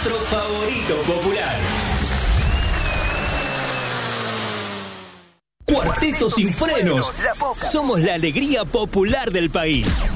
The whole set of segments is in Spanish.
nuestro favorito popular. Cuarteto Sin Frenos. Somos la alegría popular del país.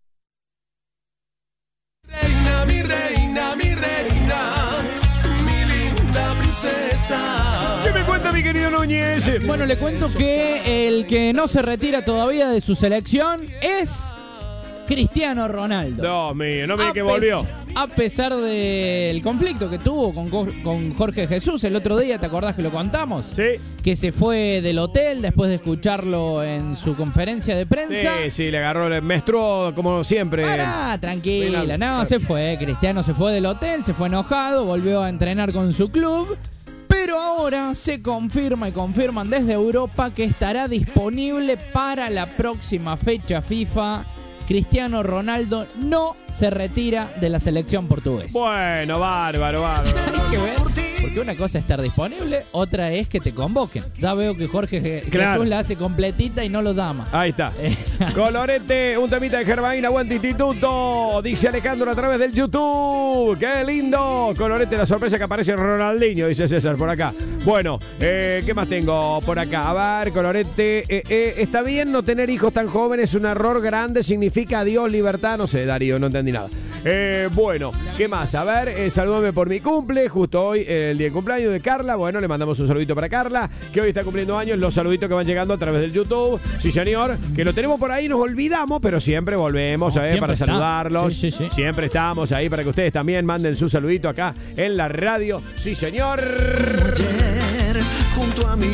Reina, mi reina, mi reina, mi linda princesa. ¿Qué me cuenta mi querido Núñez? Bueno, le cuento que el que no se retira todavía de su selección es Cristiano Ronaldo. Dios mío, no me diga que volvió. A pesar del conflicto que tuvo con Jorge Jesús el otro día, ¿te acordás que lo contamos? Sí. Que se fue del hotel después de escucharlo en su conferencia de prensa. Sí, le agarró, le menstruó como siempre. Tranquila, no, se fue. Cristiano se fue del hotel, se fue enojado, volvió a entrenar con su club. Pero ahora se confirma y confirman desde Europa que estará disponible para la próxima fecha FIFA. Cristiano Ronaldo no se retira de la selección portuguesa. Bueno, bárbaro. Hay que ver, porque una cosa es estar disponible, otra es que te convoquen. Ya veo que Jorge Jesús la hace completita y no lo dama. Ahí está. Colorete, un temita de Germain, aguante instituto. Dice Alejandro a través del YouTube. ¡Qué lindo! Colorete, la sorpresa que aparece Ronaldinho, dice César por acá. Bueno, ¿qué más tengo por acá? A ver, Colorete. Está bien no tener hijos tan jóvenes, un error grande, significa adiós, libertad. No sé, Darío, no entendí nada. Bueno, ¿qué más? A ver, saludame por mi cumple, justo hoy, el día de cumpleaños de Carla. Bueno, le mandamos un saludito para Carla, que hoy está cumpliendo años. Los saluditos que van llegando a través del YouTube. Sí, señor, que lo tenemos por ahí, nos olvidamos, pero siempre volvemos siempre para está. saludarlos. Sí. Siempre estamos ahí para que ustedes también manden su saludito acá en la radio. Sí, señor. Ayer, junto a mí,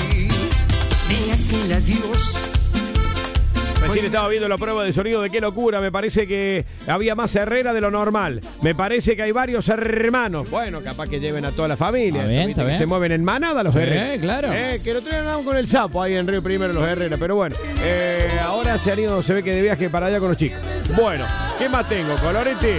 de aquel adiós. Recién estaba viendo la prueba de sonido de Qué Locura. Me parece que había más Herrera de lo normal. Me parece que hay varios hermanos. Bueno, capaz que lleven a toda la familia. Está bien. Se mueven en manada los Herrera. Claro. Que lo traen con el sapo ahí en Río Primero los Herrera. Pero bueno, ahora se han ido, se ve que de viaje para allá con los chicos. Bueno, ¿qué más tengo, Colorete?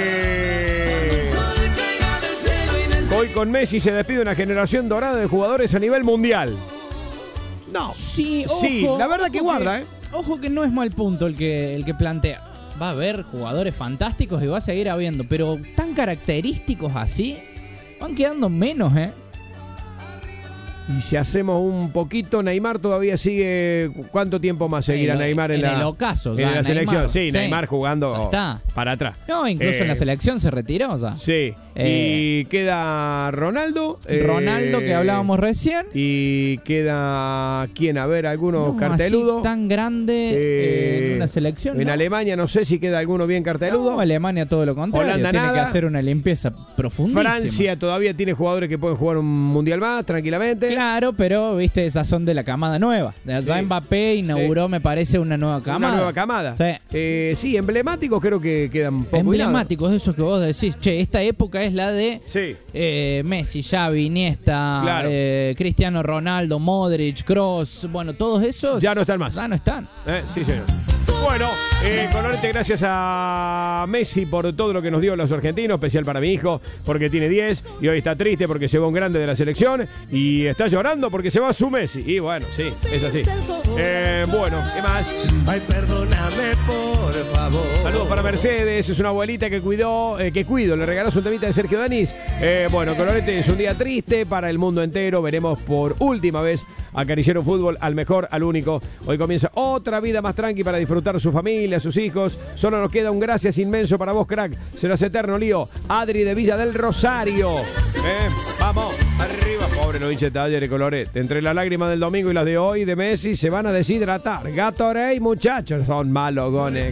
Hoy con Messi se despide una generación dorada de jugadores a nivel mundial. No. Sí, ojo, sí, la verdad que guarda, Ojo que no es mal punto el que plantea. Va a haber jugadores fantásticos y va a seguir habiendo, pero tan característicos así van quedando menos, Y si hacemos un poquito, Neymar todavía sigue. ¿Cuánto tiempo más seguirá Neymar en el ocaso? En la selección? Sí, sí, Neymar jugando para atrás. No, incluso en la selección se retiró, ya. Sí. Y queda Ronaldo. Ronaldo, que hablábamos recién. Y queda, ¿quién? A ver, algunos carteludos. Así tan grande en una selección. En Alemania no sé si queda alguno bien carteludo. No, Alemania todo lo contrario. Holanda tiene nada. que hacer una limpieza profundísima. Francia todavía tiene jugadores que pueden jugar un mundial más tranquilamente. Claro, pero viste, esas son de la camada nueva. Ya Mbappé inauguró, me parece, una nueva camada. Una nueva camada. Sí. Sí, emblemáticos creo que quedan poco. Emblemáticos, eso que vos decís. Che, esta época es la de Messi, Xavi, Iniesta, claro. Cristiano Ronaldo, Modric, Kroos. Bueno, todos esos ya no están más. Ya no están. Sí, señor. Bueno, Colorete, gracias a Messi por todo lo que nos dio los argentinos, especial para mi hijo, porque tiene 10 y hoy está triste porque se va un grande de la selección y está llorando porque se va su Messi. Y bueno, sí, es así. Bueno, ¿qué más? Ay, perdóname, por favor. Saludos para Mercedes, es una abuelita que cuido, le regaló su temita de Sergio Denis. Bueno, Colorete, es un día triste para el mundo entero. Veremos por última vez a Caricero Fútbol, al mejor, al único. Hoy comienza otra vida más tranqui para disfrutar su familia, sus hijos. Solo nos queda un gracias inmenso para vos, crack. Serás eterno, Lío. Adri de Villa del Rosario. Vamos, arriba. Pobre los hinchas de Talleres, Colorete. Entre las lágrimas del domingo y las de hoy de Messi se van a deshidratar. Gatorade, muchachos, son malos gones.